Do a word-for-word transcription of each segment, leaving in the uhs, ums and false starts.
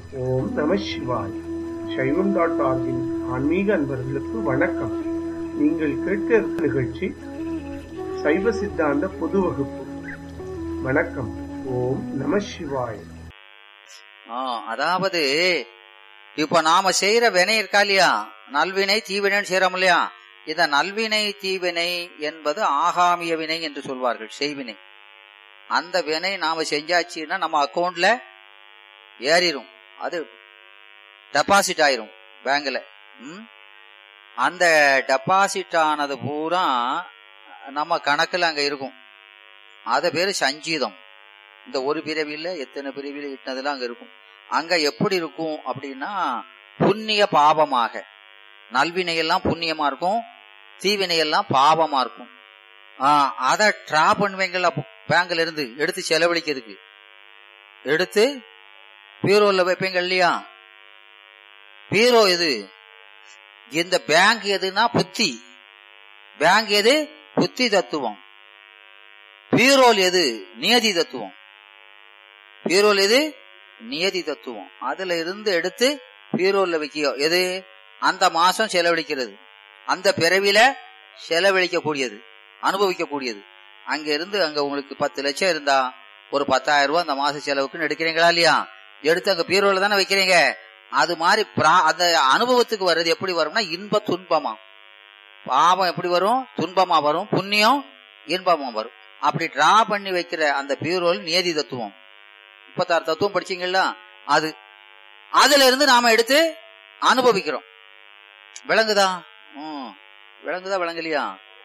ஓம் நம சிவாய். சைவம் டாட் ஆர்கின் ஆன்மீக அன்பர்களுக்கு வணக்கம். நீங்கள் கேட்க இருக்கும் நிகழ்ச்சி சைவ சித்தாந்த பொது வகுப்பு. வணக்கம். ஓம் நம சிவாய். அதாவது இப்ப நாம செய்யற வினை இருக்கா இல்லையா, நல்வினை தீவினைன்னு செய்யறோம் இல்லையா, இந்த நல்வினை தீவினை என்பது ஆகாமிய வினை என்று சொல்வார்கள், செய்வினை. அந்த வினை நாம செஞ்சாச்சுன்னா நம்ம அக்கௌண்ட்ல ஏறிடும், அது டெபாசிட் ஆயிரும் பேங்க்ல. அந்த டெபாசிட் ஆனது பூரா நம்ம கணக்குல அங்க இருக்கும். அத பேரு சஞ்சீதம். இந்த ஒரு பிறவியில எத்தனை பிறவியில இட்டதெல்லாம் அங்க இருக்கும். அங்க எப்படி இருக்கும் அப்படின்னா புண்ணிய பாவமாக. நல்வினையெல்லாம் புண்ணியமா இருக்கும், தீவினையெல்லாம் பாவமா இருக்கும். ஆஹ் அத டிரா பண்ணுவீங்களா பேங்க்ல இருந்து எடுத்து செலவழிக்கிறதுக்கு, எடுத்து பீரோல வைப்பீங்க இல்லையா. பீரோ எது? இந்த பேங்க் எதுனா புத்தி. பேங்க் எது? புத்தி தத்துவம். பீரோல் எது? நியதி தத்துவம். பீரோல் எது? நியதி தத்துவம். அதுல இருந்து எடுத்து பீரோல்ல வைக்க எது? அந்த மாசம் செலவழிக்கிறது, அந்த பிறவில செலவழிக்க கூடியது, அனுபவிக்க கூடியது. அங்க இருந்து அங்க உங்களுக்கு பத்து லட்சம் இருந்தா ஒரு பத்தாயிரம் ரூபாய் அந்த மாச செலவுக்குன்னு எடுக்கிறீங்களா இல்லையா, எடுத்து அங்க பீரோல தானே வைக்கிறீங்க. அது மாதிரி அந்த அனுபவத்துக்கு வர்றது எப்படி வரும்னா இன்ப துன்பமா. பாவம் எப்படி வரும்? துன்பமா வரும். புண்ணியம் இன்பமா வரும். அப்படி டிரா பண்ணி வைக்கிற அந்த பீரோல் நியதி தத்துவம். முப்பத்தாறு தத்துவம் படிச்சீங்களா, அது அதுல இருந்து நாம எடுத்து அனுபவிக்கிறோம். விளங்குதா? உம் விளங்குதா விளங்கலையா?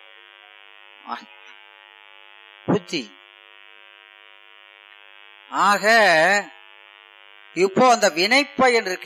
புத்தி. ஆக இப்போ அந்த வினைப்பயன் இருக்க,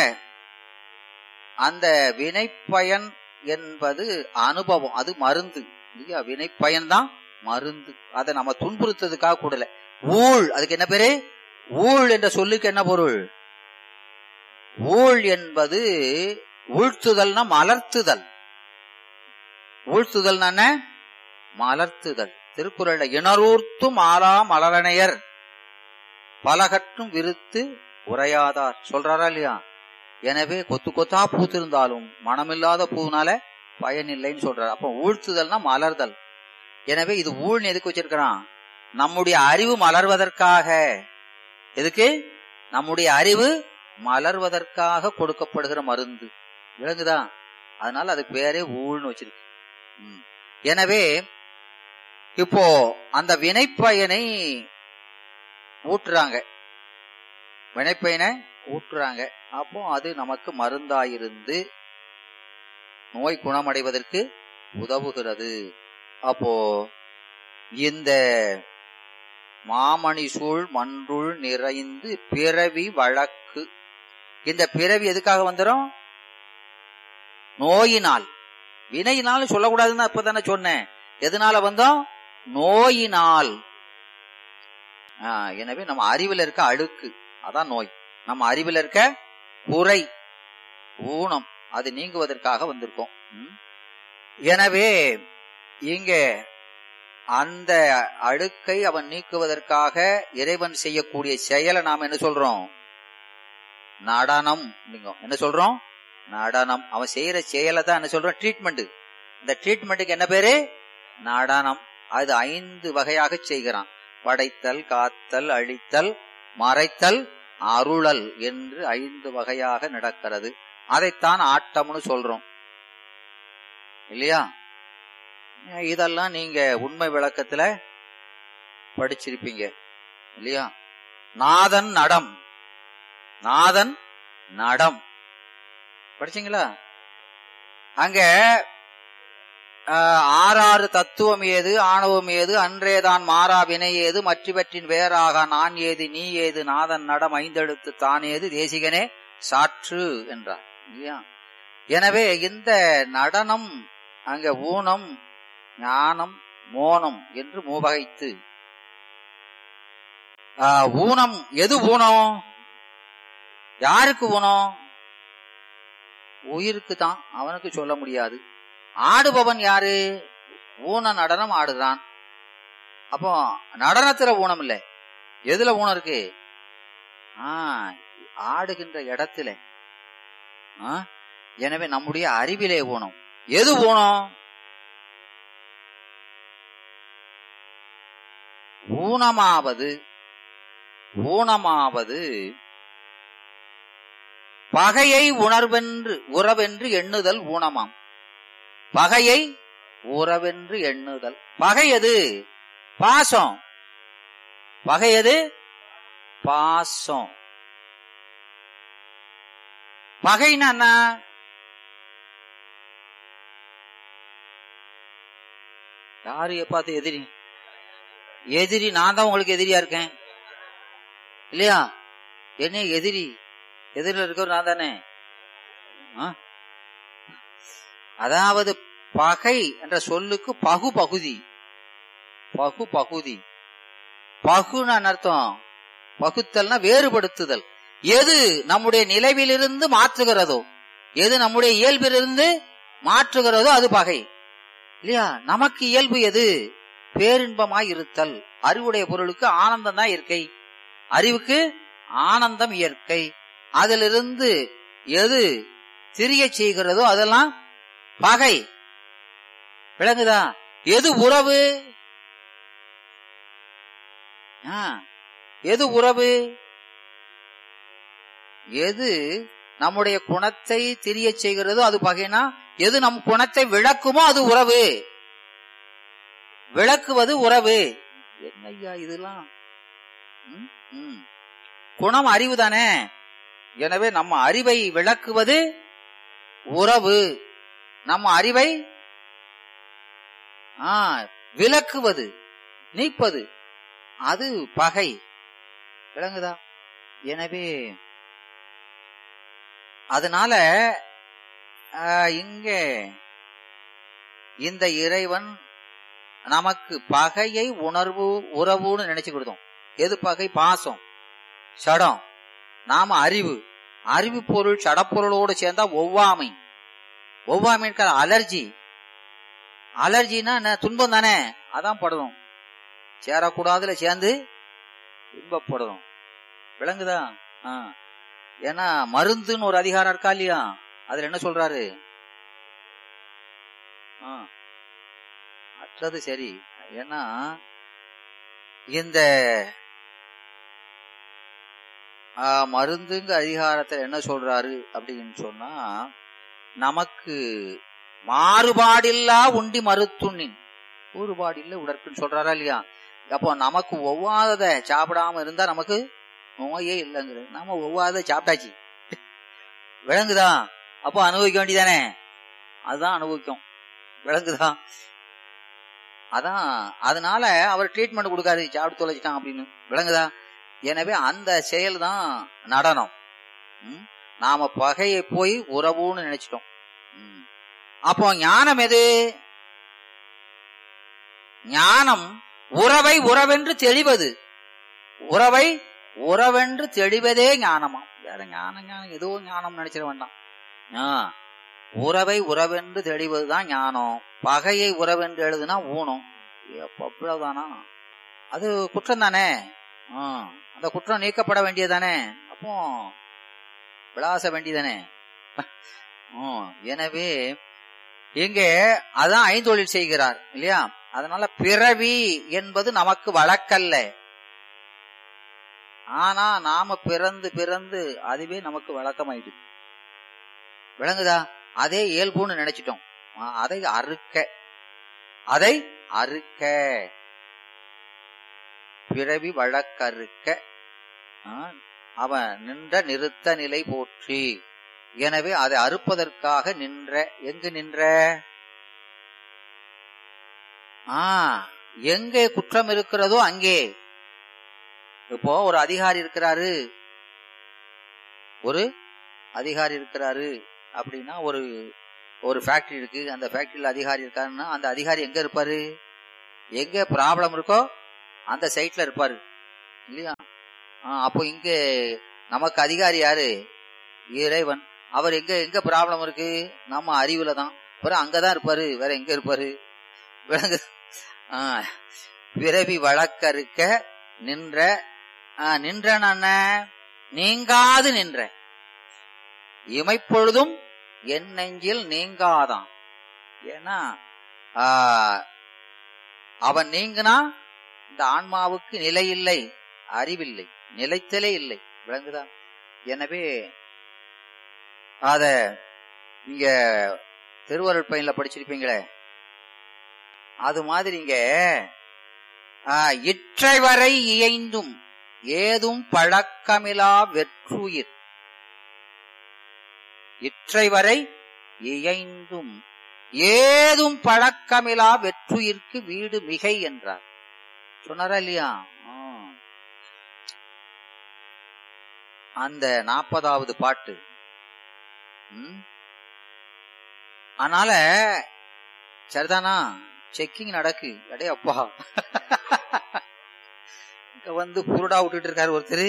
அந்த வினைப்பயன் என்பது அனுபவம், அது மருந்து இல்லையா. வினைப்பயன் தான் மருந்து. அதை நம்ம துன்புறுத்ததுக்காக கூடல. ஊழ், அதுக்கு என்ன பேரு? ஊழ் என்ற சொல்லுக்கு என்ன பொருள்? ஊழ் என்பது ஊழ்த்துதல்னா மலர்த்துதல். ஊழ்த்துதல் என்ன? மலர்த்துதல். திருக்குறள்ல இணரூர்த்தும் ஆலா மலரணையர் பலகற்றும் விருத்து உரையாதார் சொல்றாரா இல்லையா. எனவே கொத்து கொத்தா பூத்திருந்தாலும் மனமில்லாத பூனால பயன் இல்லைன்னு சொல்றாரு. அப்ப ஊழ்த்துதல்னா மலர்தல். எனவே இது ஊழ்னு எதுக்கு வச்சிருக்கிறான்? நம்முடைய அறிவு மலர்வதற்காக. எதுக்கு? நம்முடைய அறிவு மலர்வதற்காக கொடுக்கப்படுகிற மருந்து. விளங்குதா? அதனால அதுக்கு பேரே ஊழ்னு வச்சிருக்கு. எனவே இப்போ அந்த வினைப்பயனை ஊற்றுறாங்க, வினைப்பயனை ஊற்றுறாங்க. அப்போ அது நமக்கு மருந்தாயிருந்து நோய் குணமடைவதற்கு உதவுகிறது. அப்போ இந்த மாமணி சூழ் மன்றுள் நிறைந்து பிறவி வழக்கு. இந்த பிறவி எதுக்காக வந்துடும்? நோயினால். வினையினால் சொல்லக்கூடாதுன்னு இப்பதானே சொன்னேன். எதனால வந்தோம்? நோயினால். எனவே நம்ம அறிவில் இருக்க அழுக்கு, அதான் நோய். நம்ம அறிவில் இருக்க குறை, ஊனம், அது நீங்குவதற்காக வந்திருக்கோம். எனவே இங்க அந்த அழுக்கை அவன் நீக்குவதற்காக இறைவன் செய்யக்கூடிய செயலை நாம என்ன சொல்றோம்? நடனம். என்ன சொல்றோம்? நடனம். அவன் செய்யற செயலை தான் என்ன சொல்றோம்? ட்ரீட்மெண்ட். இந்த ட்ரீட்மெண்ட்டுக்கு என்ன பேரு? நடனம். அது ஐந்து வகையாக செய்கிறான். படைத்தல், காத்தல், அழித்தல், மறைத்தல், அருளல் என்று ஐந்து வகையாக நடக்கிறது. அதைத்தான் ஆட்டம்னு சொல்றோம் இல்லையா. இதெல்லாம் நீங்க உண்மை விளக்கத்துல படிச்சிருப்பீங்க இல்லையா. நாதன் நடம், நாதன் நடம் படிச்சீங்களா? அங்க ஆறாறு தத்துவம் ஏது, ஆணவம் ஏது, அன்றேதான் மாறா வினை ஏது, மற்றவற்றின் வேறாக நான் ஏது, நீ ஏது, நாதன் நடம் ஐந்தெழுத்து தான் ஏது, தேசிகனே சாற்று என்றார் இல்லையா. எனவே இந்த நடனம் அங்க ஊனம், ஞானம், மோனம் என்று மூவகைத்து. ஊனம் எது? ஊனம் யாருக்கு ஊனம்? உயிருக்கு தான், அவனுக்கு சொல்ல முடியாது. ஆடுபவன் யாரு? ஊன நடனம் ஆடுறான். அப்போ நடனத்துல ஊனம் இல்லை, எதுல ஊனம் இருக்கு? ஆஹ் ஆடுகின்ற இடத்துல. எனவே நம்முடைய அறிவிலே ஊனம். எது ஊனம்? ஊனமாவது ஊனமாவது பகையை உணர்வென்று உறவென்று எண்ணுதல் ஊனமாம். பகையை உறவென்று எண்ணுதல். பகையது பாசம். பகையது பாசம். பகைன்னா என்ன? யாரு பார்த்து எதிரி? எதிரி நான் தான் உங்களுக்கு எதிரியா இருக்கேன் இல்லையா? என்ன எதிரி? எதிரில் இருக்கிற நான் தானே. அதாவது பகை என்ற சொல்லுக்கு பகு பகுதி. பகு பகுதி. பகுன்னு அர்த்தம். பகுத்தல்னா வேறுபடுத்துதல். எது நம்முடைய நிலைவிலிருந்து மாற்றுகிறதோ, எது நம்முடைய இயல்பிலிருந்து மாற்றுகிறதோ அது பகை இல்லையா? நமக்கு இயல்பு எது? பேரின்பமாய் இருத்தல். அறிவுடைய பொருளுக்கு ஆனந்தம் தான் இயற்கை. அறிவுக்கு ஆனந்தம் இயற்கை. அதிலிருந்து எது திரிய செய்கிறதோ அதெல்லாம் பகை. விளங்குதா? எது உறவு? எது உறவு? எது நம்முடைய குணத்தை திரிய செய்கிறதோ அது பகைனா, எது நம் குணத்தை விளக்குமோ அது உறவு. விளக்குவது உறவு. என்னையா இதெல்லாம்? குணம் அறிவு தானே. எனவே நம்ம அறிவை விளக்குவது உறவு. நம்ம அறிவை விளக்குவது நீப்பது அது பகை. விளங்குதா? எனவே அதனால இங்கே இந்த இறைவன் நமக்கு பகையை உணர்வு உறவுன்னு நினைச்சு கொடுத்தோம். எது பகை? பாசம், சடம். நாம அறிவு. அறிவு பொருள் சடப்பொருளோடு சேர்ந்தா ஒவ்வாமை. ஒவ்வாமை அலர்ஜி. அலர்ஜினா துன்பம் தானே. அதான் படுறோம். சேரக்கூடாதுல சேர்ந்து துன்பப்படும். விளங்குதா? ஆஹ் ஏன்னா மருந்துன்னு ஒரு அதிகாரம் இருக்கா இல்லையா? அதுல என்ன சொல்றாரு? ஆஹ் அற்றது சரி. ஏன்னா இந்த மருந்துங்க அதிகாரத்துல என்ன சொல்றாரு அப்படின்னு சொன்னா, நமக்கு மாறுபாடில்லா உண்டி மருத்துண்ணின் கூறுபாடில்ல உடற்குன்னு சொல்றாரா இல்லையா? அப்போ நமக்கு ஒவ்வாதத சாப்பிடாம இருந்தா நமக்கு நோயே இல்லைங்கிறது. நாம ஒவ்வாத சாப்பிட்டாச்சு. விளங்குதா? அப்போ அனுபவிக்க வேண்டியதானே. அதுதான் அனுபவிக்கும். விளங்குதா? அதான் அதனால அவர் ட்ரீட்மெண்ட் கொடுக்காரு சாப்பிட்டு தொலைச்சிட்டான் அப்படின்னு. விளங்குதா? எனவே அந்த செயல் தான் நடனம். நாம பகையை போய் உறவுன்னு நினைச்சிட்டோம். அப்போ ஞானம் எது? ஞானம் உறவை உறவென்று தெளிவது. உறவை உறவென்று தெளிவதே ஞானமா. வேற ஞானம் ஞானம் ஏதோ ஞானம் நினைச்சிட வேண்டாம். உறவை உறவென்று தெளிவதுதான் ஞானம். பகையை உறவென்று எழுதுனா ஊனம். அவ்வளவுதானா? அது குற்றம் தானே. அந்த குற்றம் நீக்கப்பட வேண்டியதானே. அப்போ விளாச வேண்டியதானே. எனவே இங்கே அதான் ஐந்தொழில் செய்கிறார் இல்லையா? அதனால பிறவி என்பது நமக்கு வழக்கல்ல. ஆனா நாம பிறந்து பிறந்து அதுவே நமக்கு வழக்கமாயிடுது. விளங்குதா? அதே இயல்புன்னு நினைச்சிட்டோம். அதை அறுக்க அதை அறுக்க பிறவி வழக்கறுக்க அவன் நின்ற நிறுத்த நிலை போற்றி. எனவே அதை அறுப்பதற்காக நின்ற. எங்கு நின்ற? ஆ எங்கே குற்றம் இருக்கிறதோ அங்கே. இப்போ ஒரு அதிகாரி இருக்கிறாரு, ஒரு அதிகாரி இருக்கிறாரு அப்படின்னா ஒரு ஒரு ஃபேக்டரி இருக்கு. அந்த ஃபேக்டரியில அதிகாரி இருக்காருன்னா அந்த அதிகாரி எங்க இருப்பாரு? எங்க ப்ராப்ளம் இருக்கோ அந்த சைட்ல இருப்பாரு இல்லையா? அப்போ இங்க நமக்கு அதிகாரி யாரு? இறைவன். அவர் எங்க எங்க ப்ராப்ளம் இருக்கு? நம்ம அறிவுல தான். அப்புறம் அங்கதான் இருப்பாரு. வேற எங்க இருப்பாரு? விளங்கு. ஆஹ் பிறவி வழக்கறுக்க நின்ற. நின்றன நீங்காது நின்ற இமைப்பொழுதும் என் நெஞ்சில் நீங்காதான். ஏன்னா அவன் நீங்கினா இந்த ஆன்மாவுக்கு நிலை இல்லை, அறிவில்லை, நிலைத்தலே இல்லை. விளங்குதா? எனவே அத நீங்க திருவருள் பயன்ல படிச்சிருப்பீங்களே, அது மாதிரி இங்க இற்றை வரை இயைந்தும் ஏதும் பழக்கமிலா வெற்றுயிர், இற்றை வரை இயைந்தும் ஏதும் பழக்கமிலா வெற்றுயிர்க்கு வீடு மிகை என்றார். சொன்னாரா இல்லையா? அந்த நாற்பதாவது பாட்டு. அதனால சரிதானா? செக்கிங் நடக்கு. அடே அப்பா, இங்க வந்து புருடா விட்டுட்டு இருக்காரு ஒருத்தர்.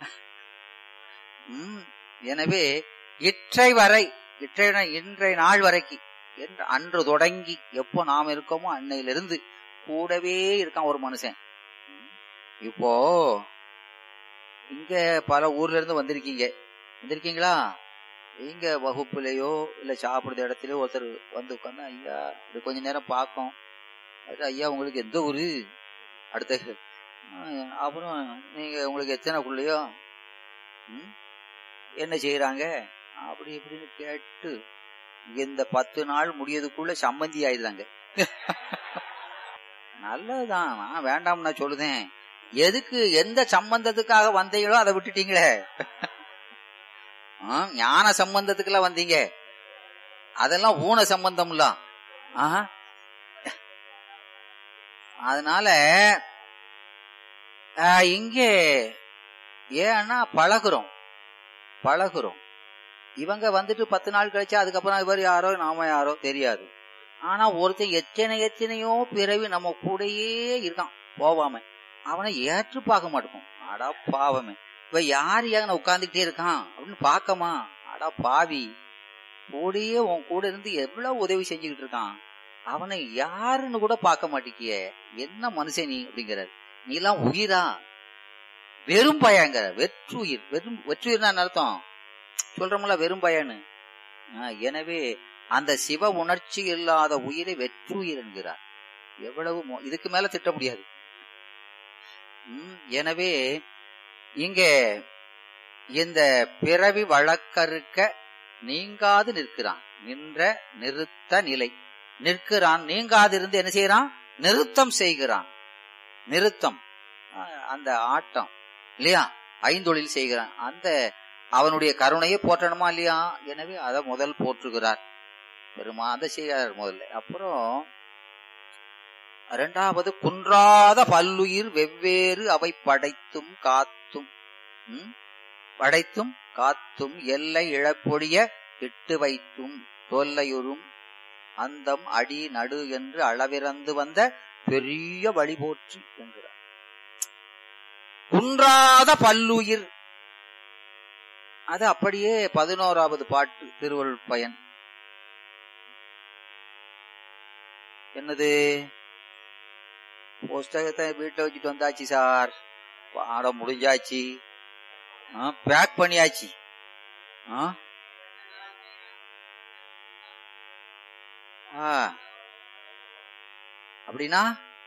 எனவே இற்றை வரை, இற்றை இன்றைய நாள் வரைக்கும், அன்று தொடங்கி எப்போ நாம் இருக்கோமோ அன்னையிலிருந்து கூடவே இருக்கான் ஒரு மனுஷன். இப்போ இங்க பல ஊர்ல இருந்து வந்திருக்கீங்க, வந்திருக்கீங்களா? இங்க வகுப்புலயோ இல்ல சாப்பிடுற இடத்துலயோ ஒருத்தர் வந்து உட்கார்ந்து, ஐயா இது கொஞ்ச நேரம் பார்க்கும், ஐயா உங்களுக்கு எந்த ஊரு, அடுத்த அப்புறம் நீங்க உங்களுக்கு எத்தனை பிள்ளையோ, என்ன செய்யறாங்க அப்படி இப்படின்னு கேட்டு இந்த பத்து நாள் முடியதுக்குள்ள சம்மந்தி ஆயிடுறாங்க. நல்லதுதான், நான் வேண்டாம் நான் சொல்லுதேன். எதுக்கு எந்த சம்பந்தத்துக்காக வந்தீங்களோ அதை விட்டுட்டீங்களே. ஞான சம்பந்தத்துக்குலாம் வந்தீங்க, அதெல்லாம் ஊன சம்பந்தம் இல்ல. அதனால இங்கே ஏன்னா பழகுறோம் பழகுறோம் இவங்க வந்துட்டு பத்து நாள் கழிச்சா அதுக்கப்புறம் இவர் யாரோ நாம யாரோ தெரியாது. ஆனா ஒருத்தன் எத்தனை எத்தனையோ பிறவி நம்ம கூடயே இருக்கான் போவாம, அவனை ஏற்று பார்க்க மாட்டோம். அடா பாவமே, இவ யார் ஏன் உட்கார்ந்துட்டே இருக்கான் அப்படின்னு பாக்கமா? அடா பாவி, கூடயே உன் கூட இருந்து எவ்வளவு உதவி செஞ்சுக்கிட்டு இருக்கான், அவனை யாருன்னு கூட பார்க்க மாட்டேங்கிய, என்ன மனுஷன் நீ அப்படிங்கிறார். நீ எல்லாம் உயிரா? வெறும் பயங்கிற, வெற்றுயிர். வெறும் வெற்றுயிர்னா அர்த்தம் சொல்றோம்ல, வெறும் பயன்னு. எனவே அந்த சிவ உணர்ச்சி இல்லாத உயிரை வெற்றுயிர் என்கிறார். எவ்வளவு இதுக்கு மேல திட்ட முடியாது. எனவே இங்கே இந்த பிறவி வழக்கறுக்க நீங்காது நிற்கிறான். நின்ற நிறுத்த நிலை நிற்கிறான். நீங்காதிருந்து என்ன செய்யறான்? நிறுத்தம் செய்கிறான். நிறுத்தம் அந்த ஆட்டம் இல்லையா, ஐந்தொழில் செய்கிறான். அந்த அவனுடைய கருணையை போற்றணுமா இல்லையா? எனவே அதை முதல் போற்றுகிறார் பெருமா, அதை செய்கிறார் முதல்ல. அப்புறம் இரண்டாவது, குன்றாத பல்லுயிர் வெவ்வேறு அவை படைத்தும் காத்தும் படைத்தும் காத்தும் எல்லை இழப்பொழிய இட்டு வைத்தும் தொல்லையுறும் அந்தம் அடி நடு என்று அளவிறந்து வந்த பெரிய வழி போற்றி என்கிறார். குன்றாத பல்லுயிர், அது அப்படியே பதினோராவது பாட்டு திருவருள் பயன். என்னது? புஸ்தகத்தை வீட்டுல வச்சுட்டு வந்தாச்சு சார், பாடம் முடிஞ்சாச்சு, பேக் பண்ணியாச்சு. அப்படின்னா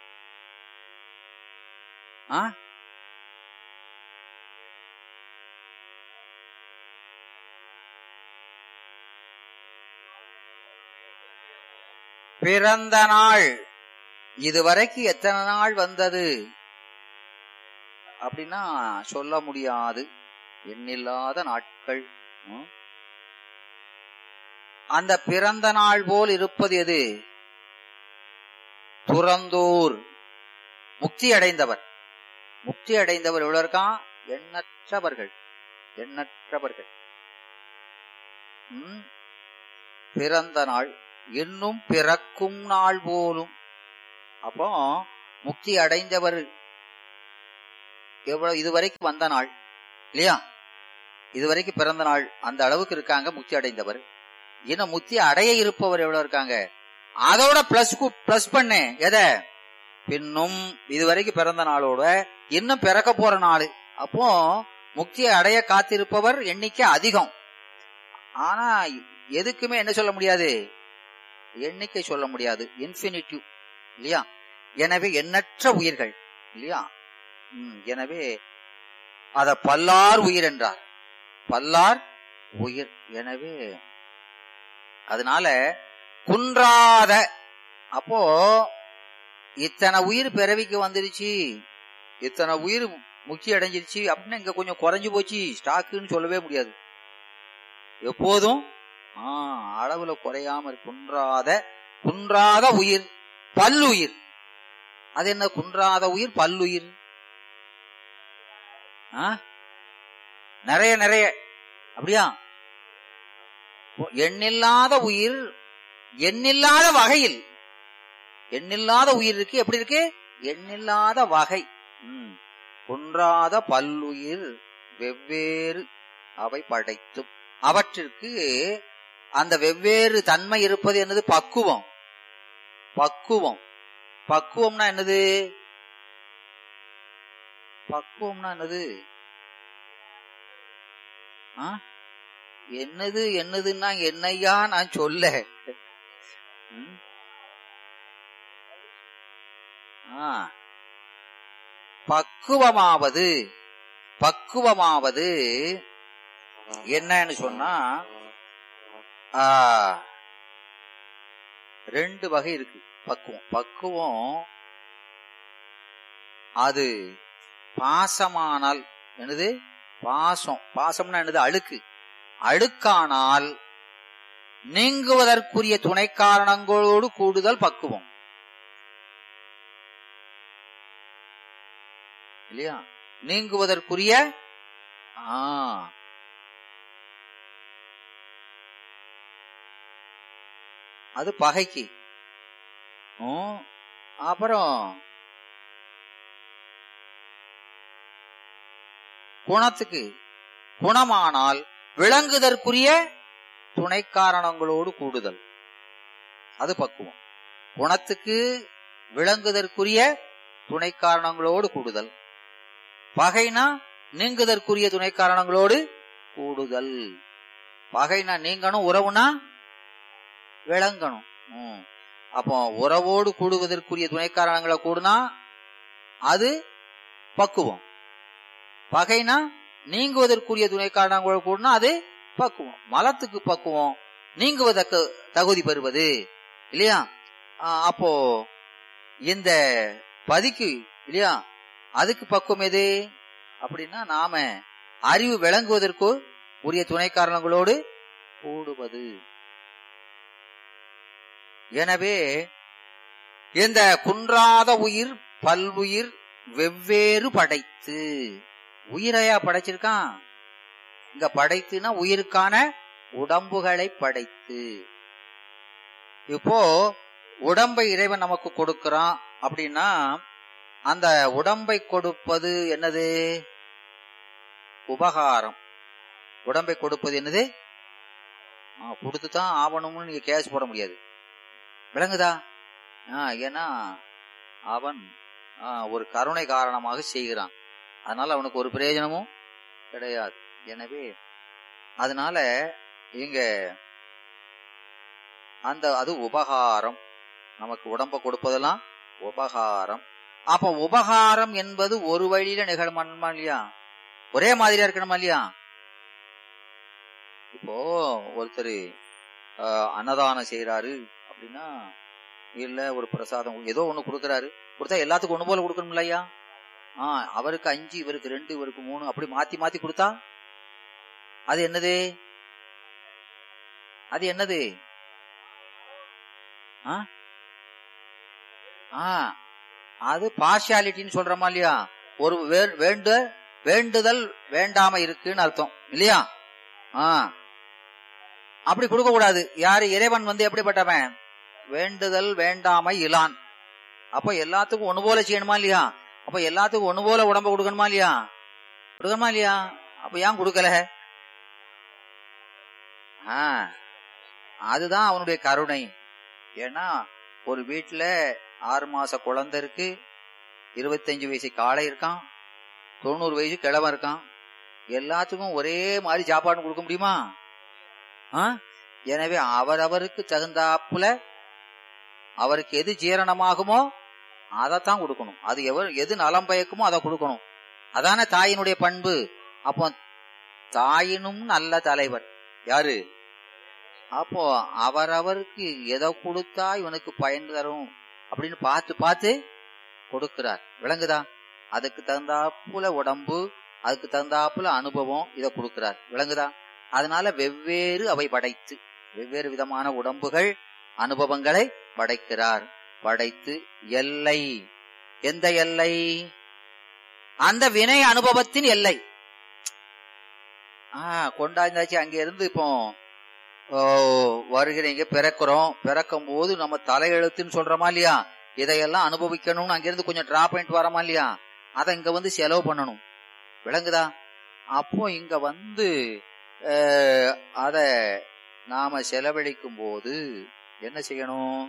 பிறந்த நாள் இதுவரைக்கும் எத்தனை நாள் வந்தது அப்படின்னா சொல்ல முடியாது, எண்ணில்லாத நாட்கள். அந்த பிறந்த நாள் போல் இருப்பது எது? துறந்தோர், முக்தி அடைந்தவர். முக்தி அடைந்தவர் எவ்வளவு இருக்கான்? எண்ணற்றவர்கள், எண்ணற்றவர்கள். பிறந்த நாள் இன்னும் பிறக்கும் நாள் போலும். அப்போ முக்தி அடைந்தவர் எவ்வளவு இதுவரைக்கும் வந்த நாள் இல்லையா, இதுவரைக்கும் பிறந்த நாள் அந்த அளவுக்கு இருக்காங்க முக்தி அடைந்தவர். இன்னும் முக்தி அடைய இருப்பவர் எவ்வளவு இருக்காங்க? அதோட பிளஸ் பிளஸ் பண்ணு எதை? பின்னும் இதுவரைக்கும் பிறந்த நாளோட இன்னும் பிறக்க போற நாள். அப்போ முக்தியை அடைய காத்திருப்பவர் எண்ணிக்கை அதிகம். ஆனா எதுக்குமே என்ன சொல்ல முடியாது, எண்ணிக்கை சொல்ல முடியாது, இன்ஃபினிட்டிவ் இல்லையா. எனவே எண்ணற்ற உயிர்கள் இல்லையா. எனவே அத பல்லார் உயிர் என்றார், பல்லார் உயிர். எனவே அதனால குன்றாத, அப்போ இத்தனை உயிர் பிறவிக்கு வந்துருச்சு, இத்தனை உயிர் முக்கிய அடைஞ்சிருச்சு அப்படின்னு இங்க கொஞ்சம் குறைஞ்சு போச்சு ஸ்டாக்குன்னு சொல்லவே முடியாது. எப்போதும் ஆஹ் அளவுல குறையாம குன்றாத, குன்றாத உயிர் பல்லுயிர். அது என்ன குன்றாத உயிர் பல்லுயிர்? நிறைய நிறைய அப்படியா? எண்ணில்லாத உயிர், எண்ணில்லாத வகையில், எண்ணில்லாத உயிர் இருக்கு. எப்படி இருக்கு? எண்ணில்லாத வகை. உம் குன்றாத பல்லுயிர் வெவ்வேறு அவை படைத்தும், அவற்றிற்கு அந்த வெவ்வேறு தன்மை இருப்பது என்னது? பக்குவம். பக்குவம் பக்குவம்னா என்னது? பக்குவம்னா என்னது? என்னது என்னதுன்னா என்னையா நான் சொல்ல. பக்குவமாவது, பக்குவமாவது என்னன்னு சொன்னா ரெண்டு வகை இருக்கு பக்குவம். பக்குவம் அது பாசமானால் என்னது? பாசம். பாசம்னா என்னது? அழுக்கு. அழுக்கானால் நீங்குவதற்குரிய துணை காரணங்களோடு கூடுதல் பக்குவம் இல்லையா. நீங்குவதற்குரிய ஆஹ் அது பகைக்கு. அப்புறம் குணத்துக்கு, குணமானால் விளங்குதற்குரிய துணை காரணங்களோடு கூடுதல், அது பக்குவம். குணத்துக்கு விளங்குதற்குரிய துணை காரணங்களோடு கூடுதல். பகைனா நீங்குதற்குரிய துணை காரணங்களோடு கூடுதல். பகைனா நீங்கணும், உறவுனா விளங்கணும். அப்போ உறவோடு கூடுவதற்குரிய துணை காரணங்களை கூடுனா அது பக்குவம். பகைனா நீங்குவதற்குரிய துணை காரணங்களோடு கூடுனா அது பக்குவம். மலத்துக்கு பக்குவம் நீங்குவதற்கு தகுதி பெறுவது இல்லையா. அப்போ இந்த பதிக்கு இல்லையா, அதுக்கு பக்குவம் எது அப்படின்னா நாம அறிவு விளங்குவதற்கு உரிய துணை காரணங்களோடு கூடுவது. எனவே இந்த குன்றாத உயிர் பல்வுயிர் வெவ்வேறு படைத்து, உயிரையா படைச்சிருக்கான் இங்க. படைத்துனா உயிருக்கான உடம்புகளை படைத்து. இப்போ உடம்பை இறைவன் நமக்கு கொடுக்கிறான் அப்படின்னா அந்த உடம்பை கொடுப்பது என்னது? உபகாரம். உடம்பை கொடுப்பது என்னது? கொடுத்துதான் ஆவணும்னு நீங்க கேஸ் போட முடியாது. விளங்குதா? ஏன்னா அவன் ஒரு கருணை காரணமாக செய்கிறான், அதனால அவனுக்கு ஒரு பிரயோஜனமும் கிடையாது. எனவே அதனால இங்க அந்த அது உபகாரம், நமக்கு உடம்ப கொடுப்பதெல்லாம் உபகாரம். அப்ப உபகாரம் என்பது ஒரு வழியில நிகழணுமா இல்லையா? ஒரே மாதிரியா இருக்கணுமா இல்லையா? இப்போ ஒருத்தர் அன்னதானம் செய்யறாரு அப்படின்னா, இல்ல ஒரு பிரசாதம் ஏதோ ஒண்ணு கொடுக்கறாரு, கொடுத்தா எல்லாத்துக்கும் ஒண்ணு போல கொடுக்கணும் இல்லையா? ஆஹ் அவருக்கு அஞ்சு, இவருக்கு ரெண்டு, இவருக்கு மூணு, அப்படி மாத்தி மாத்தி கொடுத்தா அது என்னது? அது என்னது? அது பார்ஷியாலிட்டின்னு சொல்றமா இல்லையா? ஒரு வேண்டு வேண்டுதல் வேண்டாம இருக்குன்னு அர்த்தம் இல்லையா? ஆஹ் அப்படி கொடுக்க கூடாது. யாரு? இறைவன் வந்து எப்படிப்பட்டவன்? வேண்டுதல் வேண்டாமை இலான். அப்ப எல்லாத்துக்கும் ஒண்ணு போல செய்யணுமா இல்லையா? அப்ப எல்லாத்துக்கும் ஒண்ணு போல உடம்ப கொடுக்கணுமா இல்லையா? கொடுக்கணுமா இல்லையா? அப்ப ஏன் கொடுக்கல? ஆஹ் அதுதான் அவனுடைய கருணை. ஏன்னா ஒரு வீட்டுல ஆறு மாச குழந்தை இருக்கு, இருபத்தஞ்சு வயசு காளை இருக்கான், தொண்ணூறு வயசு கிழவன் இருக்கான். எல்லாத்துக்கும் ஒரே மாதிரி சாப்பாடு கொடுக்க முடியுமா? எனவே அவரவருக்கு தகுந்தாப்புல அவருக்கு எது ஜீரணமாகுமோ அதைத்தான் கொடுக்கணும். அது எவர் எது நலம் பயக்குமோ அதை கொடுக்கணும். அதான தாயினுடைய பண்பு. அப்போ தாயினும் நல்ல தலைவர் யாரு? அப்போ அவரவருக்கு எதை கொடுத்தா இவனுக்கு பயன் தரும் அப்படின்னு பார்த்து பார்த்து கொடுக்கிறார். விளங்குதா? அதுக்கு தகுந்தாப்புல உடம்பு, அதுக்கு தகுந்தாப்புல அனுபவம், இதை கொடுக்கிறார். விளங்குதா? அதனால வெவ்வேறு அவை படைத்து வெவ்வேறு விதமான உடம்புகள் அனுபவங்களை படைக்கிறார். படைத்து எல்லை, எந்த எல்லை? அந்த வினை அனுபவத்தின் எல்லை. ஆஹ் கொண்டாந்தாச்சு. அங்க இருந்து இப்போ வருகிறீங்க, பிறக்கிறோம். பிறக்கும் போது நம்ம தலையெழுத்துன்னு சொல்றோமா இல்லையா? இதையெல்லாம் அனுபவிக்கணும்னு அங்கிருந்து கொஞ்சம் டிரா பாயிண்ட் வரமா இல்லையா? அதை இங்க வந்து செலவு பண்ணணும். விளங்குதா? அப்போ இங்க வந்து அத நாம செலவழிக்கும் போது என்ன செய்யணும்?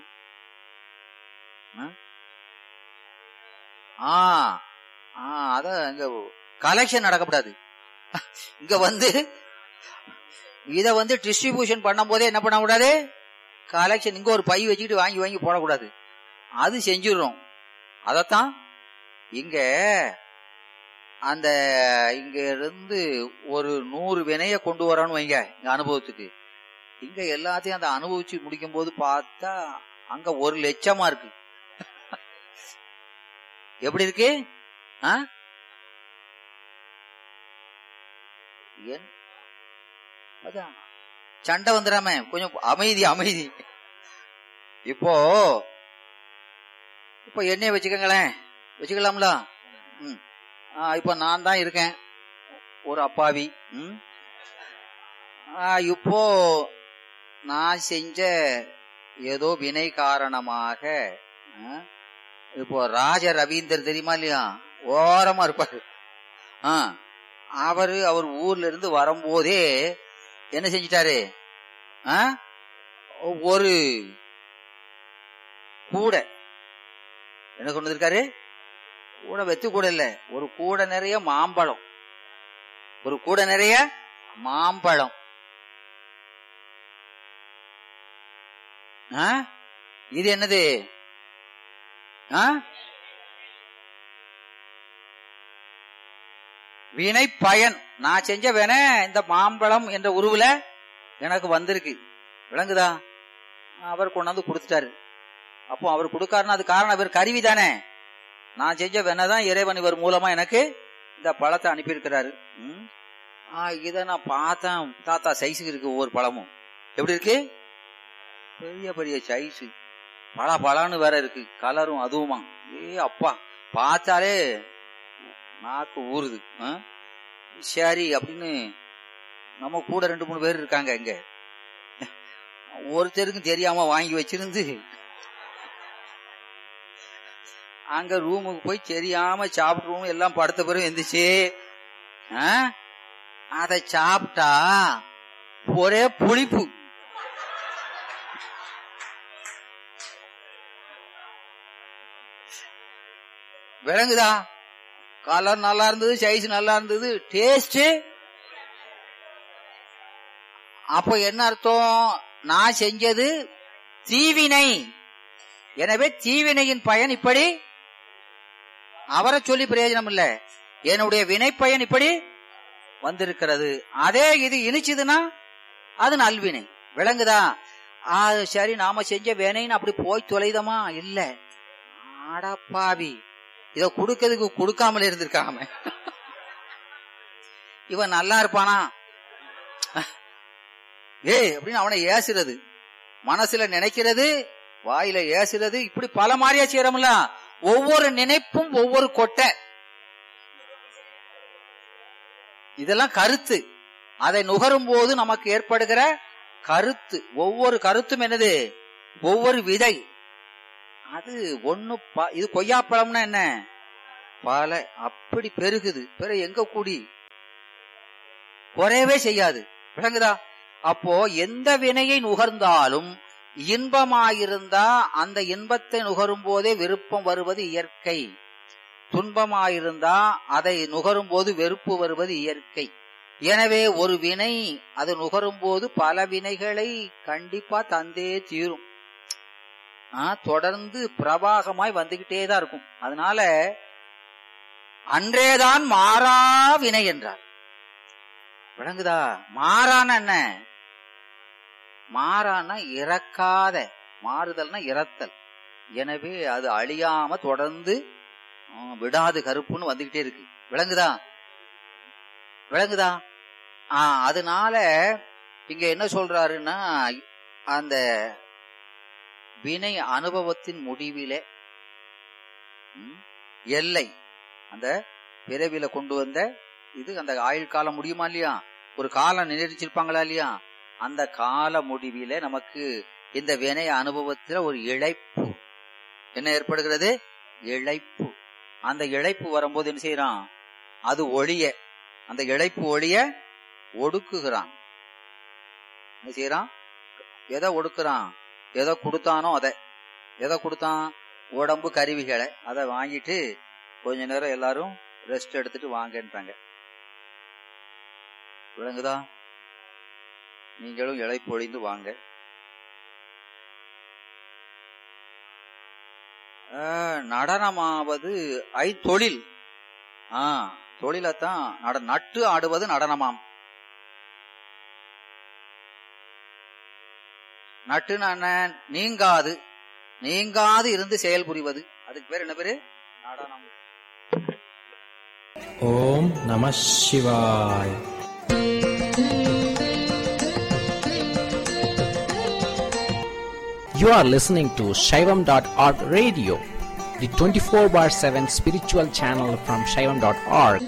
ஆஹ் அத இங்க கலெக்ஷன் நடக்கப்படாது. இங்க வந்து இத வந்து டிஸ்ட்ரிபியூஷன் பண்ணும் போதே என்ன பண்ணக்கூடாது? கலெக்ஷன் இங்க ஒரு பை வச்சுக்கிட்டு வாங்கி வாங்கி போடக்கூடாது. அது செஞ்சிடறோம். அதத்தான் இங்க அந்த இங்க இருந்து ஒரு நூறு வினைய கொண்டு வரணும் வைங்க இங்க அனுபவத்துக்கு. இங்க எல்லாத்தையும் அந்த அனுபவிச்சு முடிக்கும் போது பார்த்தா அங்க ஒரு லட்சமா இருக்கு. எப்படி இருக்கு? அதான் சண்டை வந்துடாம கொஞ்சம் அமைதி அமைதி. இப்போ இப்ப என்னைய வச்சுக்கங்களேன், வச்சுக்கலாம்ல? ம் இப்ப நான் தான் இருக்கேன் ஒரு அப்பாவி. ம் இப்போ நான் செஞ்ச ஏதோ வினை காரணமாக இப்போ ராஜ ரவீந்தர் தெரியுமா இல்லையா? ஓரமா இருப்பாரு. ஆஹ் அவரு அவர் ஊர்ல இருந்து வரும்போதே என்ன செஞ்சிட்டாரு? ஒரு கூட என்ன கொண்டு வந்திருக்காரு? கூட வெத்து கூட இல்ல, ஒரு கூட நிறைய மாம்பழம். ஒரு கூட நிறைய மாம்பழம். இது என்னது? வினை பயன். நான் செஞ்ச வினை இந்த மாம்பழம் என்ற உருவுல எனக்கு வந்திருக்கு. விளங்குதா? அவர் கொண்டாந்து கொடுத்துட்டாரு. அப்போ அவர் கொடுக்காருன்னா அது காரணம் அவர் கருவி தானே. நான் செஞ்ச வினைதான் இறைவன் இவர் மூலமா எனக்கு இந்த பழத்தை அனுப்பியிருக்கிறாரு. இத நான் பார்த்தேன். தாத்தா சைஸுக்கு இருக்கு ஒவ்வொரு பழமும். எப்படி இருக்கு? பெரிய பெரிய சைஸு, பழ பழன்னு வேற இருக்கு. கலரும் அதுவுமா. ஏ அப்பா, பார்த்தாலே நாக்கு ஊறுது. சரி அப்படின்னு நம்ம கூட ரெண்டு மூணு பேர் இருக்காங்க. இங்க ஒருத்தருக்கும் தெரியாம வாங்கி வச்சிருந்து அங்க ரூமுக்கு போய் தெரியாம சாப்பிட்டுருவோம். எல்லாம் படுத்த பிறகு எந்திரிச்சு அதை சாப்பிட்டா ஒரே புளிப்பு. விளங்குதா? கலர் நல்லா இருந்தது, சைஸ் நல்லா இருந்தது, டேஸ்ட். அப்போ என்ன அர்த்தம்? நான் செஞ்சது தீவினை. எனவே தீவினையின் பயன் இப்படி. அவரை சொல்லி பிரயோஜனம் இல்ல, என்னுடைய வினை பயன் இப்படி வந்திருக்கிறது. அதே இது இனிச்சதுன்னா அது நல்வினை. விளங்குதா? அது சரி, நாம செஞ்ச வினைன்னு அப்படி போய் தொலைதமா இல்ல. ஆடாப்பாவி, இத கொடுக்கிறதுக்கு கொடுக்காமல இருந்திருக்காம இவன் நல்லா இருப்பானா ஏய் அப்படின்னு அவனை ஏசுறது, மனசுல நினைக்கிறது, வாயில ஏசுறது, இப்படி பல மாதிரியா செய்யறோம்ல. ஒவ்வொரு நினைப்பும் ஒவ்வொரு கொட்டை. இதெல்லாம் கருத்து. அதை நுகரும் போது நமக்கு ஏற்படுகிற கருத்து. ஒவ்வொரு கருத்தும் என்னது? ஒவ்வொரு விதை. அது ஒண்ணு. இது கொய்யாப்பழம்னா என்ன? பல அப்படி பெருகுது. பிற எங்க கூடி குறையவே செய்யாது. விளங்குதா? அப்போ எந்த வினையை நுகர்ந்தாலும் இன்பமாயிருந்தா அந்த இன்பத்தை நுகரும் போதே விருப்பம் வருவது இயற்கை. துன்பமாயிருந்தா அதை நுகரும் போது வெறுப்பு வருவது இயற்கை. எனவே ஒரு வினை அது நுகரும் போது பல வினைகளை கண்டிப்பா தந்தே தீரும். தொடர்ந்து பிரவாகமாய் வந்துகிட்டே தான் இருக்கும். அதனால அன்றேதான் மாறா வினை என்றார். விளங்குதா? மாறான என்ன? மாறான இறக்காத, மாறுதல்னா இறத்தல். எனவே அது அழியாம தொடர்ந்து விடாது கருப்புன்னு வந்துகிட்டே இருக்கு. விளங்குதா? விளங்குதா? ஆஹ் அதனால இங்க என்ன சொல்றாருன்னா, அந்த வினை அனுபவத்தின் முடிவிலே எல்லை, அந்த பிறவில கொண்டு வந்த இது அந்த ஆயுள் காலம் முடியுமா இல்லையா? ஒரு காலம் நிர்ணயிச்சிருப்பாங்களா இல்லையா? அந்த கால முடிவில நமக்கு இந்த வினை அனுபவத்தில் ஒரு இழைப்பு என்ன ஏற்படுகிறது? இழைப்பு. அந்த இழைப்பு வரும்போது என்ன செய்யறான்? அது ஒளிய, அந்த இழைப்பு ஒளிய ஒடுக்குகிறான். என்ன செய்யறான்? எதை ஒடுக்குறான்? எதை கொடுத்தானோ அதை. எதை கொடுத்தான்? உடம்பு கருவிகளை. அதை வாங்கிட்டு கொஞ்ச நேரம் எல்லாரும் ரெஸ்ட் எடுத்துட்டு வாங்கன்றாங்க. விளங்குதா? நீங்களும் இழைப்பு ஒழிந்து வாங்க. நடனமாவது ஐ தொழில். ஆஹ் தொழிலத்தான் நட்டு ஆடுவது நடனமாம். நட்டுன்னு நீங்காது, நீங்காது இருந்து செயல் புரிவது. அதுக்கு பேர் என்ன பேரு? நடனம். ஓம் நம சிவாய். You are listening to Shaivam dot org radio, the twenty-four bar seven spiritual channel from Shaivam dot org.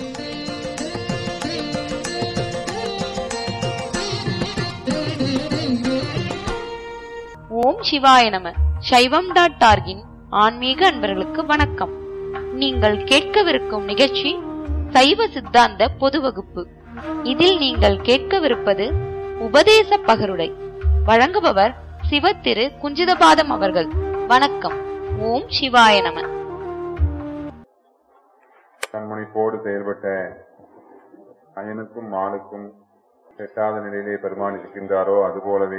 ஓம் சிவாய நம. சைவம் டாட் ஆர்கின் ஆன்மீக அன்பர்களுக்கு வணக்கம். நீங்கள் கேட்கவிருக்கும் நிகழ்ச்சி சைவ சித்தாந்த பொது வகுப்பு. இதில் நீங்கள் கேட்கவிருப்பது உபதேச பகருடை. வழங்குபவர் சிவ திரு குஞ்சிதபாதம் அவர்கள். வணக்கம். ஓம் சிவாய நம. தன்முனைப்போடு செயல்பட்ட அயனுக்கும் மானுக்கும் எட்டாத நிலையிலே பெருமான் இருக்கின்றாரோ அதுபோலவே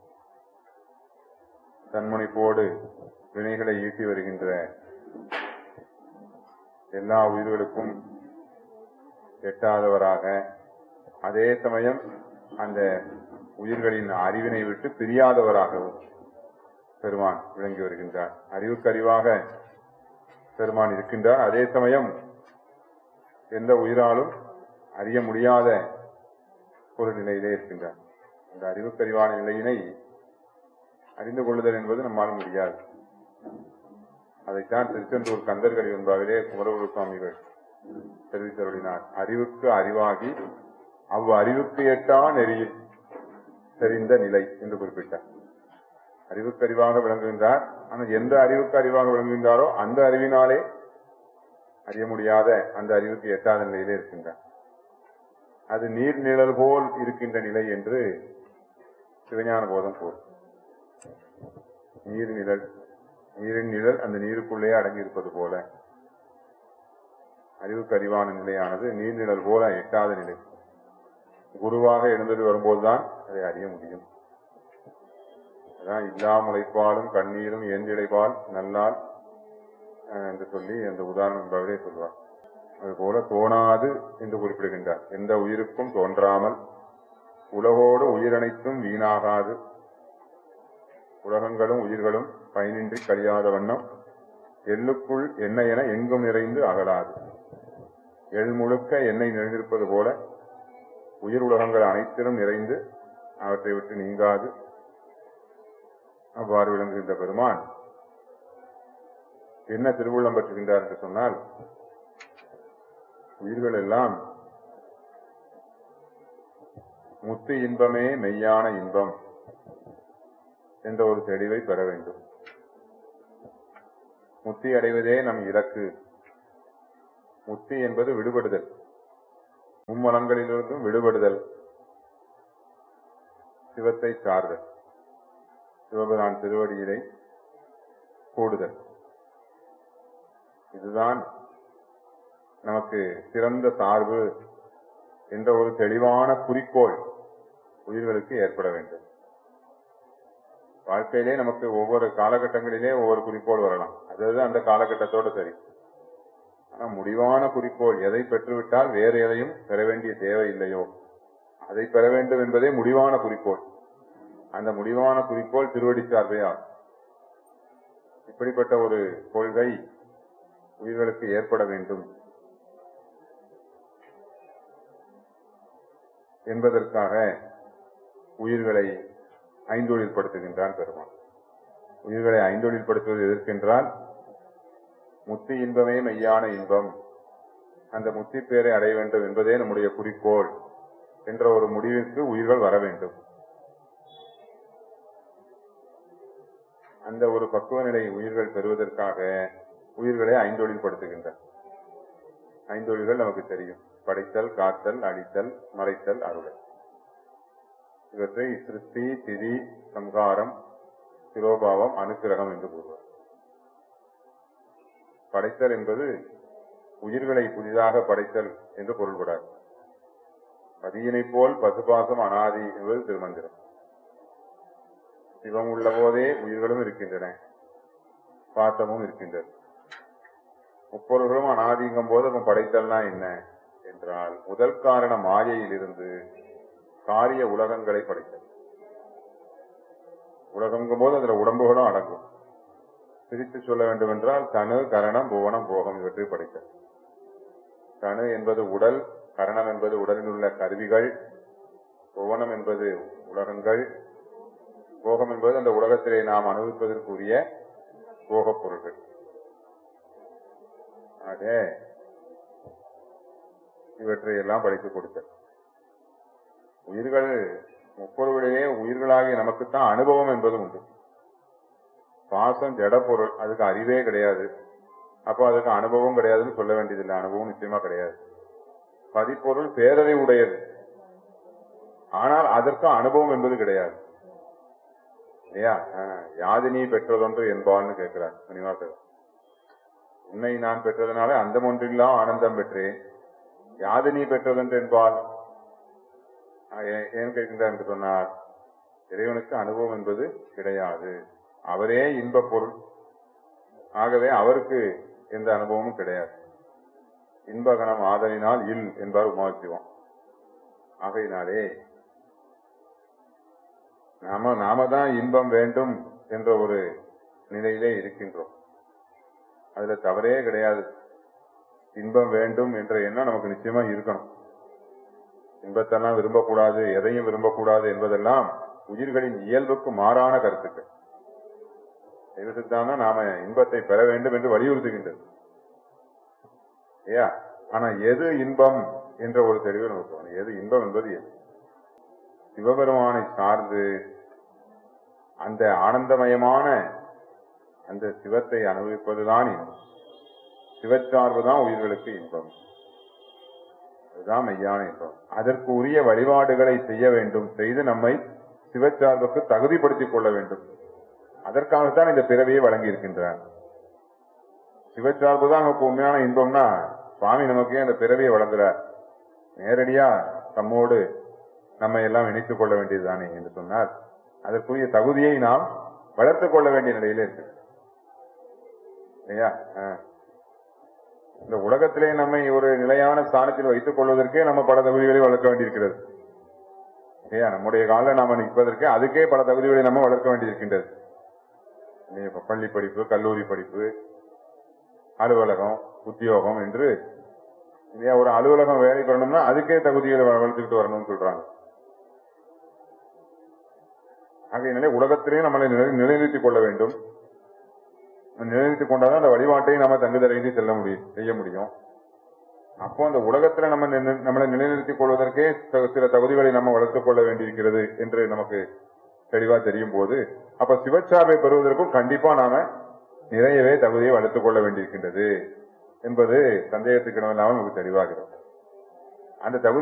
தன்முனைப்போடு வினைகளை ஈட்டி வருகின்ற எல்லா உயிர்களுக்கும் எட்டாதவராக, அதே சமயம் அந்த உயிர்களின் அறிவினை விட்டு பிரியாதவராகவும் பெருமான் விளங்கி வருகின்றார். அறிவுக்கறிவாக பெருமான் இருக்கின்றார். அதே சமயம் எந்த உயிராலும் அறிய முடியாத ஒரு நிலையிலே இருக்கின்றார். அந்த அறிவுக்கறிவான நிலையினை அறிந்து கொள்ளுதல் என்பது நம்மால் முடியாது. அதைத்தான் திருச்செந்தூர் கந்தர்கள் என்பாவிலே குமரகுரு சுவாமிகள் தெரிவித்தருளினார். அறிவுக்கு அறிவாகி அவ் அறிவுக்கு எட்டா நெறியில் தெரிந்த நிலை என்று குறிப்பிட்டார். அறிவுக்கறிவாக விளங்குகின்றார். ஆனால் எந்த அறிவுக்கு அறிவாக விளங்குகின்றாரோ அந்த அறிவினாலே அறிய முடியாத அந்த அறிவுக்கு எட்டாத நிலையிலே இருக்கின்றார். அது நீர் நிழல் போல் இருக்கின்ற நிலை என்று சிவஞான போதம் போல். நீர் நிழல், நீரின் நிழல் அந்த நீருக்குள்ளே அடங்கி இருப்பது போல அறிவுக்கு அறிவான நிலையானது நீர்நிழல் போல எட்டாத நிலை. குருவாக எழுந்தது வரும்போதுதான் அதை அறிய முடியும். அதான் இல்லா முளைப்பாலும் கண்ணீரும் ஏந்திழைப்பால் நல்லால் என்று சொல்லி அந்த உதாரணம் என்பவரே சொல்வார். அதுபோல தோணாது என்று குறிப்பிடுகின்றார். எந்த உயிருக்கும் தோன்றாமல் உலகோடு உயிரனைத்தும் வீணாகாது, உலகங்களும் உயிர்களும் பயனின்றி கழியாத வண்ணம் எள்ளுக்குள் எண்ணெய் என எங்கும் நிறைந்து அகலாது. எள் முழுக்க எண்ணெய் நிறைந்திருப்பது போல உயிர் உலகங்கள் அனைத்திலும் நிறைந்து அவற்றை விட்டு நீங்காது அவ்வாறு விளங்குகின்ற பெருமான் என்ன திருவுள்ளம் பெற்றுகின்றார் என்று சொன்னால், உயிர்கள் எல்லாம் முத்து இன்பமே மெய்யான இன்பம் என்ற ஒரு தெளிவை பெற வேண்டும். முத்தி அடைவதே நம் இலக்கு. முத்தி என்பது விடுபடுதல், மும்மலங்களிலிருந்தும் விடுபடுதல், சிவத்தை சார்தல், சிவபிரான் திருவடியிலை கூடுதல். இதுதான் நமக்கு சிறந்த சார்பு என்ற ஒரு தெளிவான குறிக்கோள் உயிர்களுக்கு ஏற்பட வேண்டும். வாழ்க்கையிலே நமக்கு ஒவ்வொரு காலகட்டங்களிலே ஒவ்வொரு குறிக்கோள் வரலாம், அதாவது அந்த காலகட்டத்தோடு சரி. ஆனா முடிவான குறிக்கோள், எதை பெற்றுவிட்டால் வேறு எதையும் பெற வேண்டிய தேவை இல்லையோ அதை பெற வேண்டும் என்பதே முடிவான குறிக்கோள். அந்த முடிவான குறிக்கோள் திருவடி சார்பே ஆகும். இப்படிப்பட்ட ஒரு கொள்கை உயிர்களுக்கு ஏற்பட வேண்டும் என்பதற்காக உயிர்களை ஐந்தொழில்படுத்துகின்றான் பெருமான். உயிர்களை ஐந்தொழில்படுத்துவது எதற்கென்றால், முத்தி இன்பமே மெய்யான இன்பம், அந்த முத்தி பேரை அடைய வேண்டும் என்பதே நம்முடைய குறிக்கோள் என்ற ஒரு முடிவிற்கு உயிர்கள் வர வேண்டும். அந்த ஒரு பக்குவ நிலை உயிர்கள் பெறுவதற்காக உயிர்களை ஐந்தொழில்படுத்துகின்றன. ஐந்தொழில்கள் நமக்கு தெரியும்: படைத்தல், காத்தல், அழித்தல், மறைத்தல், அருளல். இவற்றை சிருஷ்டி, திதி, சம்ஹாரம், திரோபாவம், அனுக்கிரகம் என்று கூறுவார். படைத்தல் என்பது உயிர்களை புதிதாக படைத்தல் என்று பொருள்படாது. பதியினை போல் பசுபாசம் அனாதி என்பது திருமந்திரம். சிவம் உள்ள போதே உயிர்களும் இருக்கின்றன, பாசமும் இருக்கின்றது. முப்பொருள்களும் அனாதிங்கும் போது நம்ம படைத்தல்னா என்ன என்றால், முதல் காரண மாயையில் இருந்து காரிய உலகங்களை படைத்தல். உலகங்கும் போது அதுல உடம்புகளும் அடங்கும். பிரித்து சொல்ல வேண்டும் என்றால் தனு, கரணம், புவனம், போகம் இவற்றை படைத்தல். தனு என்பது உடல், கரணம் என்பது உடலில் உள்ள கருவிகள், புவனம் என்பது உலகங்கள், போகம் என்பது அந்த உலகத்திலே நாம் அனுபவிப்பதற்குரிய போகப் பொருள்கள். ஆக இவற்றை எல்லாம் படைத்துக் கொடுத்தல். உயிர்கள் முப்பொருளிலே உயிர்களாகிய நமக்குத்தான் அனுபவம் என்பது உண்டு. பாசம் ஜட பொருள், அதுக்கு அறிவே கிடையாது. அப்போ அதுக்கு அனுபவம் கிடையாதுன்னு சொல்ல வேண்டியதில்லை, அனுபவம் நிச்சயமா கிடையாது. பதிப்பொருள் பேரறிவு உடையது, ஆனால் அதற்கு அனுபவம் என்பது கிடையாது இல்லையா? யாதினி பெற்றதொன்று என்பான்னு கேட்கிறார் மணிவாசகர். உன்னை நான் பெற்றதனால அந்த ஒன்றில்லாம் ஆனந்தம் பெற்றேன், யாதினி பெற்றதொன்று என்பால் ஏன் கேட்கின்றார் என்று சொன்னார், இறைவனுக்கு அனுபவம் என்பது கிடையாது, அவரே இன்ப பொருள். ஆகவே அவருக்கு எந்த அனுபவமும் கிடையாது. இன்பகணம் ஆதலினால் இல் என்பார் உமாசிவம். ஆகையினாலே நாம நாம தான் இன்பம் வேண்டும் என்ற ஒரு நிலையிலே இருக்கின்றோம். அதுல தவறே கிடையாது. இன்பம் வேண்டும் என்ற எண்ணம் நமக்கு நிச்சயமா இருக்கணும். இன்பத்தெல்லாம் விரும்பக்கூடாது, எதையும் விரும்பக்கூடாது என்பதெல்லாம் உயிர்களின் இயல்புக்கு மாறான கருத்துக்கள். தெய்வசித்தாந்தம் நாம இன்பத்தை பெற வேண்டும் என்று வலியுறுத்துகின்றது. ஏயா ஆனா எது இன்பம் என்ற ஒரு தெளிவு நமக்கு, எது இன்பம் என்பது எது? சிவபெருமானை சார்ந்து அந்த ஆனந்தமயமான அந்த சிவத்தை அனுபவிப்பதுதான் இன்பம். சிவச்சார்புதான் உயிர்களுக்கு இன்பம், அதுதான் மெய்யான இன்பம். அதற்கு உரிய வழிபாடுகளை செய்ய வேண்டும், செய்து நம்மை சிவச்சார்புக்கு தகுதிப்படுத்திக் கொள்ள வேண்டும். அதற்காகத்தான் இந்த பிறவியை வழங்கி இருக்கின்றார். சிவச்சார்பு தான் நமக்கு உண்மையான இன்பம்னா சுவாமி நமக்கு அந்த பிறவியை வழங்குறார். நேரடியா தம்மோடு நம்ம எல்லாம் இணைத்துக் கொள்ள வேண்டியதுதானே என்று சொன்னார். அதற்குரிய தகுதியை நாம் வளர்த்துக் கொள்ள வேண்டிய நிலையில இருக்கு இல்லையா? இந்த உலகத்திலே நம்மை ஒரு நிலையான ஸ்தானத்தில் வைத்துக் கொள்வதற்கே நம்ம பல தகுதிகளை வளர்க்க வேண்டியிருக்கிறது இல்லையா? நம்முடைய காலில் நாம நிற்பதற்கு அதுக்கே பல தகுதிகளை நம்ம வளர்க்க வேண்டியிருக்கின்றது. பள்ளி படிப்பு, கல்லூரி படிப்பு, அலுவலகம், உத்தியோகம் என்று இல்லையா? ஒரு அலுவலகம் வேலை பெறணும்னா அதுக்கே தகுதிகளை வளர்த்துக்கிட்டு வரணும்னு சொல்றாங்க. ஆகையினாலே உலகத்திலேயே நம்மளை நிலைநிறுத்திக் கொள்ள வேண்டும். நிலைநிறுத்திக் கொண்டாதான் அந்த வழிபாட்டை நம்ம தங்குதடைந்து செல்ல முடியும், செய்ய முடியும். அப்போ அந்த உலகத்துல நம்ம நம்மளை நிலைநிறுத்திக் கொள்வதற்கே சில தகுதிகளை நம்ம வளர்த்துக் கொள்ள வேண்டியிருக்கிறது என்று நமக்கு தெளிவா தெரியும் போது, அப்ப சிவச்சார்பை பெறுவதற்கும் கண்டிப்பா நாம நிறையவே தகுதியை வளர்த்துக் கொள்ள வேண்டியிருக்கின்றது என்பது சந்தேகத்துக்கு இடமில்லாமல் நமக்கு தெளிவாகிறது. அந்த தகுதி